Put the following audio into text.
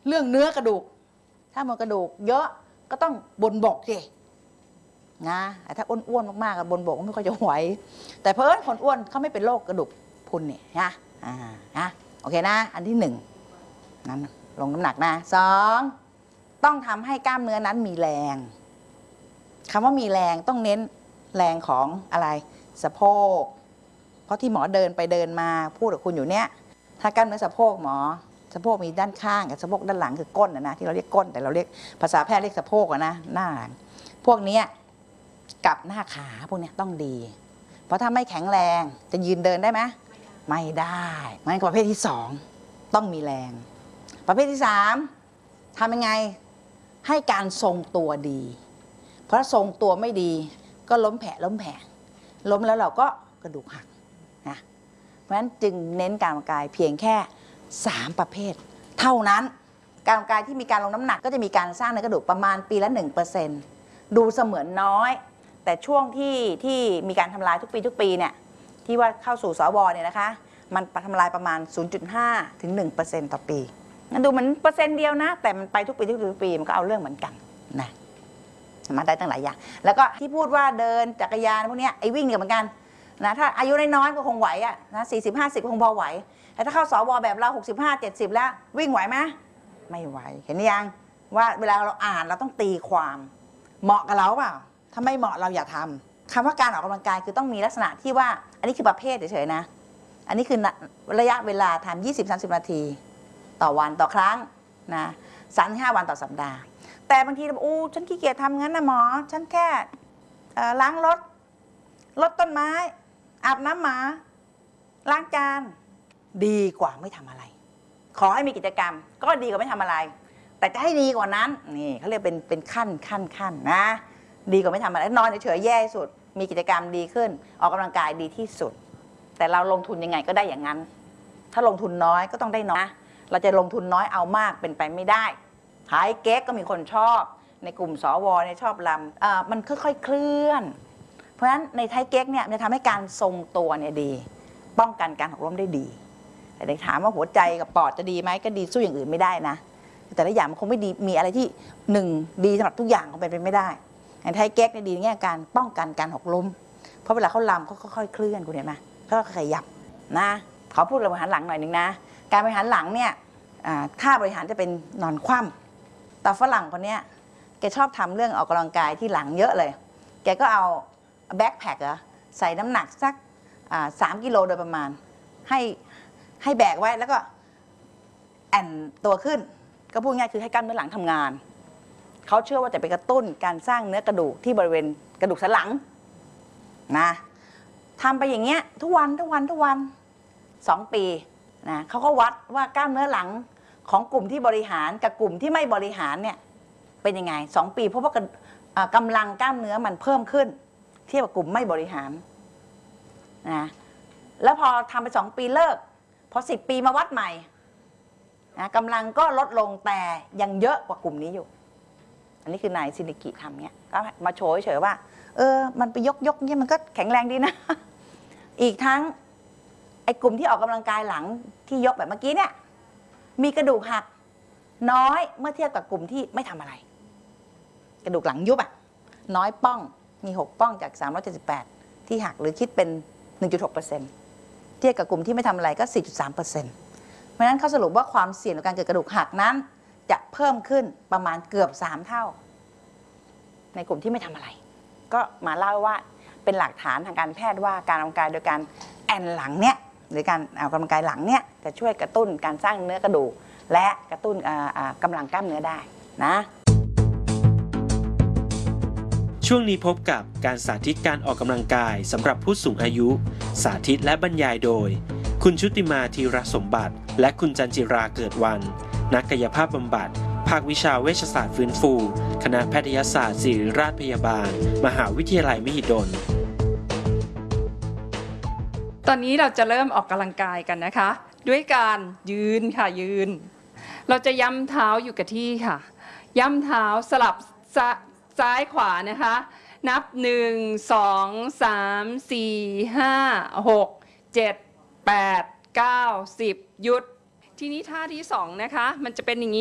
เรื่องเนื้อกระดูกถ้ามันกระดูกเยอะก็ต้องบนบกสินะถ้าอ้วนๆมากๆบนบกไม่ค่อยจะไหวแต่เพิ่นคนอ้วนเขาไม่เป็นโรคกระดูกพรุนเนี่ยนะโอเคนะอันที่1นั้นลงน้ำหนักนะ2ต้องทำให้กล้ามเนื้อนั้นมีแรงคำว่ามีแรงต้องเน้นแรงของอะไรสะโพกเพราะที่หมอเดินไปเดินมาพูดกับคุณอยู่เนี้ยถ้ากล้ามเนื้อสะโพกหมอสะโพกมีด้านข้างกับสะโพกด้านหลังคือก้นนะที่เราเรียกก้นแต่เราเรียกภาษาแพทย์เรียกสะโพกนะหน้าหลังพวกนี้กับหน้าขาพวกนี้ต้องดีเพราะถ้าไม่แข็งแรงจะยืนเดินได้ไหมไม่ได้งั้นประเภทที่2ต้องมีแรงประเภทที่3ทำยังไงให้การทรงตัวดีเพราะทรงตัวไม่ดีก็ล้มแผลล้มแล้วเราก็กระดูกหักนะเพราะฉะนั้นจึงเน้นการออกกำลังกายเพียงแค่3ประเภทเท่านั้นการออกกำลังกายที่มีการลงน้ำหนักก็จะมีการสร้างเนื้อกระดูกประมาณปีละ 1% ดูเสมือนน้อยแต่ช่วงที่มีการทำลายทุกปีเนี่ยที่ว่าเข้าสู่สวเนี่ยนะคะมันทำลายประมาณ 0.5 ถึง 1% ต่อปีงั้นดูเหมือนเปอร์เซ็นต์เดียวนะแต่มันไปทุกปีมันก็เอาเรื่องเหมือนกันนะมาได้ตั้งหลายอย่างแล้วก็ที่พูดว่าเดินจักรยานพวกนี้ไอ้วิ่งเหมือนกันนะถ้าอายุน้อยๆก็คงไหวอ่ะนะ40-50คงพอไหวแต่ถ้าเข้าสวแบบเรา65-70แล้ววิ่งไหวไหมไม่ไหวเห็นยังว่าเวลาเราอ่านเราต้องตีความเหมาะกับเราเปล่าถ้าไม่เหมาะเราอย่าทำคำว่าการออกกำลังกายคือต้องมีลักษณะที่ว่าอันนี้คือประเภทเฉยๆนะอันนี้คือระยะเวลาทำ20-30 นาทีต่อวันต่อครั้งนะ35 วันต่อสัปดาห์แต่บางทีอู้ฉันขี้เกียจทำงั้นนะหมอฉันแค่ล้างรถต้นไม้อาบน้ำหมาล้างจานดีกว่าไม่ทำอะไรขอให้มีกิจกรรมก็ดีกว่าไม่ทำอะไรแต่จะให้ดีกว่านั้นนี่เขาเรียกเป็นขั้นนะดีกว่าไม่ทำอะไรนอนเฉยๆแย่สุดมีกิจกรรมดีขึ้นออกกำลังกายดีที่สุดแต่เราลงทุนยังไงก็ได้อย่างนั้นถ้าลงทุนน้อยก็ต้องได้น้อยเราจะลงทุนน้อยเอามากเป็นไปไม่ได้ไทยเก๊กก็มีคนชอบในกลุ่มสวเนี่ยชอบลำมันค่อยๆเคลื่อนเพราะฉะนั้นในไทยเก๊กเนี่ยจะทำให้การทรงตัวเนี่ยดีป้องกันการหกล้มได้ดีแต่ถามว่าหัวใจกับปอดจะดีไหมก็ดีสู้อย่างอื่นไม่ได้นะแต่ละอย่างมันคงไม่ดีมีอะไรที่1ดีสำหรับทุกอย่างคงเป็นไปไม่ได้ในไทยเก๊กเนี่ยดีในแง่การป้องกันการหกล้มเพราะเวลาเขาลำเขาค่อยๆเคลื่อนคุณเห็นไหมเขาขยับนะขอพูดเรื่องบริหารหลังหน่อยนึงนะการบริหารหลังเนี่ยท่าบริหารจะเป็นนอนคว่ำแต่ฝรั่งคนนี้แกชอบทำเรื่องออกกำลังกายที่หลังเยอะเลยแกก็เอาแบ็คแพคใส่น้ำหนักสัก3 กิโลโดยประมาณให้แบกไว้แล้วก็แอนตัวขึ้นก็พูดง่ายคือให้กล้ามเนื้อหลังทำงานเขาเชื่อว่าจะไปกระตุ้นการสร้างเนื้อกระดูกที่บริเวณกระดูกสันหลังนะทำไปอย่างเงี้ยทุกวัน2 ปีนะเขาก็วัดว่ากล้ามเนื้อหลังของกลุ่มที่บริหารกับกลุ่มที่ไม่บริหารเนี่ยเป็นยังไง2 ปีเพราะว่ากำลังกล้ามเนื้อมันเพิ่มขึ้นเทียบกับกลุ่มไม่บริหารนะแล้วพอทำไป2 ปีเลิกพอ10 ปีมาวัดใหม่นะกำลังก็ลดลงแต่ยังเยอะกว่ากลุ่มนี้อยู่อันนี้คือนายซินิกิทำเนี่ยก็มาโชว์เฉยว่ามันไปยกเนี่ยมันก็แข็งแรงดีนะอีกทั้งไอ้กลุ่มที่ออกกำลังกายหลังที่ยกแบบเมื่อกี้เนี่ยมีกระดูกหักน้อยเมื่อเทียบกับกลุ่มที่ไม่ทำอะไรกระดูกหลังยุบน้อยป้องมี6 ป้องจาก378ที่หักหรือคิดเป็น 1.6% เทียบกับกลุ่มที่ไม่ทำอะไรก็ 4.3% เพราะฉะนั้นเขาสรุปว่าความเสี่ยงต่อการเกิดกระดูกหักนั้นจะเพิ่มขึ้นประมาณเกือบ3 เท่าในกลุ่มที่ไม่ทำอะไรก็มาเล่าว่าเป็นหลักฐานทางการแพทย์ว่าการออกกำลังกายโดยการแอนหลังเนี่ยหรือการออกกำลังกายหลังเนี่ยจะช่วยกระตุ้นการสร้างเนื้อกระดูกและกระตุ้นกำลังกล้ามเนื้อได้นะช่วงนี้พบกับการสาธิตการออกกำลังกายสำหรับผู้สูงอายุสาธิตและบรรยายโดยคุณชุติมาธีรสมบัติและคุณจันจิราเกิดวันนักกายภาพบำบัดภาควิชาเวชศาสตร์ฟื้นฟูคณะแพทยศาสตร์ศิริราชพยาบาลมหาวิทยาลัยมหิดลตอนนี้เราจะเริ่มออกกำลังกายกันนะคะด้วยการยืนค่ะยืนเราจะย้ำเท้าอยู่กับที่ค่ะย้ำเท้าสลับซ้ายขวานะคะนับ1 2 3 4 5 6 7 8 9 10หยุดทีนี้ท่าที่2นะคะมันจะเป็นอย่างนี้